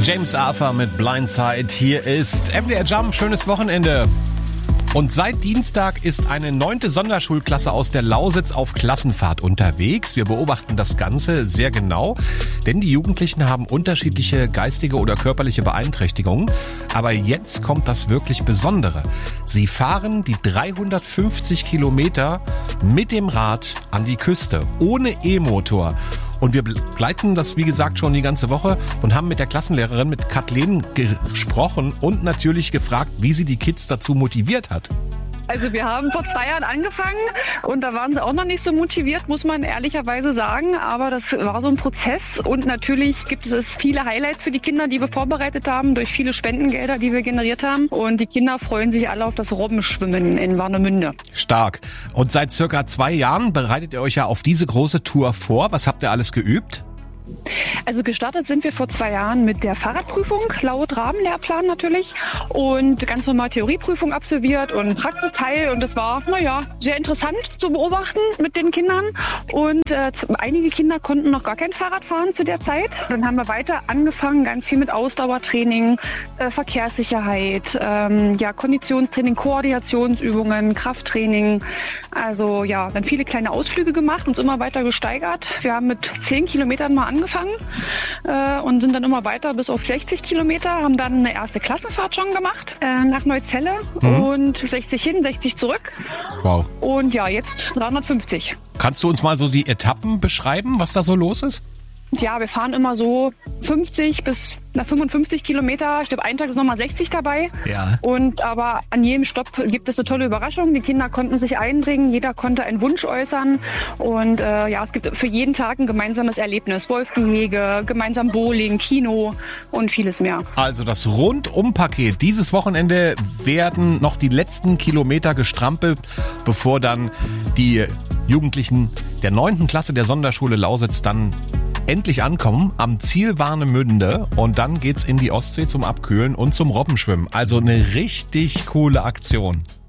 James Arthur mit Blindside. Hier ist MDR Jump. Schönes Wochenende. Und seit Dienstag ist eine 9. Sonderschulklasse aus der Lausitz auf Klassenfahrt unterwegs. Wir beobachten das Ganze sehr genau, denn die Jugendlichen haben unterschiedliche geistige oder körperliche Beeinträchtigungen. Aber jetzt kommt das wirklich Besondere. Sie fahren die 350 Kilometer mit dem Rad an die Küste, ohne E-Motor. Und wir begleiten das, wie gesagt, schon die ganze Woche und haben mit der Klassenlehrerin, mit Kathleen, gesprochen und natürlich gefragt, wie sie die Kids dazu motiviert hat. Also wir haben vor 2 Jahren angefangen und da waren sie auch noch nicht so motiviert, muss man ehrlicherweise sagen. Aber das war so ein Prozess und natürlich gibt es viele Highlights für die Kinder, die wir vorbereitet haben, durch viele Spendengelder, die wir generiert haben. Und die Kinder freuen sich alle auf das Robbenschwimmen in Warnemünde. Stark. Und seit circa 2 Jahren bereitet ihr euch ja auf diese große Tour vor. Was habt ihr alles geübt? Also gestartet sind wir vor 2 Jahren mit der Fahrradprüfung, laut Rahmenlehrplan natürlich, und ganz normal Theorieprüfung absolviert und Praxisteil, und das war, sehr interessant zu beobachten mit den Kindern, und einige Kinder konnten noch gar kein Fahrrad fahren zu der Zeit. Dann haben wir weiter angefangen, ganz viel mit Ausdauertraining, Verkehrssicherheit, Konditionstraining, Koordinationsübungen, Krafttraining, also dann viele kleine Ausflüge gemacht, uns immer weiter gesteigert. Wir haben mit 10 Kilometern mal angefangen und sind dann immer weiter bis auf 60 Kilometer, haben dann eine erste Klassenfahrt schon gemacht nach Neuzelle und 60 hin, 60 zurück. Wow. Und jetzt 350. Kannst du uns mal so die Etappen beschreiben, was da so los ist? Ja, wir fahren immer so 50 bis 55 Kilometer. Ich glaube, einen Tag ist nochmal 60 dabei. Ja. Aber an jedem Stopp gibt es eine tolle Überraschung. Die Kinder konnten sich einbringen, jeder konnte einen Wunsch äußern. Und es gibt für jeden Tag ein gemeinsames Erlebnis. Wolfgehege, gemeinsam Bowling, Kino und vieles mehr. Also das Rundumpaket. Dieses Wochenende werden noch die letzten Kilometer gestrampelt, bevor dann die Jugendlichen der 9. Klasse der Sonderschule Lausitz dann endlich ankommen am Ziel Warnemünde, und dann geht's in die Ostsee zum Abkühlen und zum Robbenschwimmen. Also eine richtig coole Aktion.